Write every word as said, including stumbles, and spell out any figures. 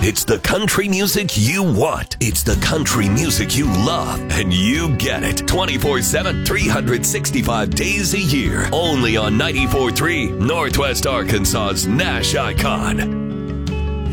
It's the country music you want. It's the country music you love. And you get it twenty-four seven, three hundred sixty-five days a year. Only on ninety-four point three Northwest Arkansas's Nash Icon.